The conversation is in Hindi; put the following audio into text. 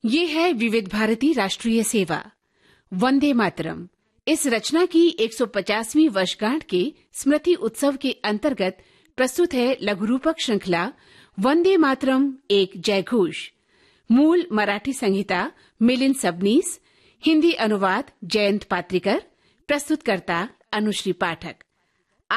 ये है विविध भारती राष्ट्रीय सेवा, वंदे मातरम। इस रचना की 150वीं वर्षगांठ के स्मृति उत्सव के अंतर्गत प्रस्तुत है लघुरूपक श्रृंखला वंदे मातरम एक जयघोष। मूल मराठी संहिता मिलिंद सबनीस, हिंदी अनुवाद जयंत पात्रिकर, प्रस्तुतकर्ता अनुश्री पाठक।